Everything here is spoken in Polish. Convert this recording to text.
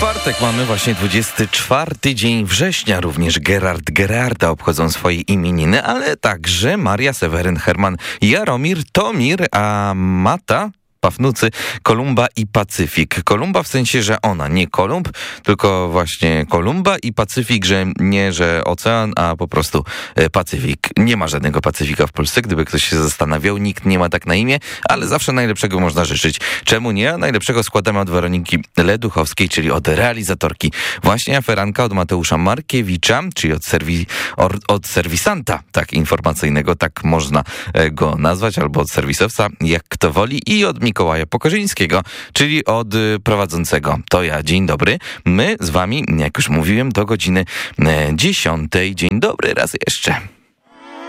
Czwartek mamy właśnie 24 dzień września. Również Gerarda obchodzą swoje imieniny, ale także Maria, Seweryn, Herman, Jaromir, Tomir, Amata, Pafnucy, Kolumba i Pacyfik. Kolumba w sensie, że ona, nie Kolumb, tylko właśnie Kolumba, i Pacyfik, że nie, że ocean, a po prostu Pacyfik. Nie ma żadnego Pacyfika w Polsce, gdyby ktoś się zastanawiał. Nikt nie ma tak na imię, ale zawsze najlepszego można życzyć. Czemu nie? Najlepszego składamy od Weroniki Leduchowskiej, czyli od realizatorki właśnie Aferanka, od Mateusza Markiewicza, czyli od serwisanta, tak, informacyjnego, tak można go nazwać, albo od serwisowca, jak kto woli, i od Mikołaja Pokorzyńskiego, czyli od prowadzącego. To ja, dzień dobry. My z wami, jak już mówiłem, do godziny 10. Dzień dobry raz jeszcze.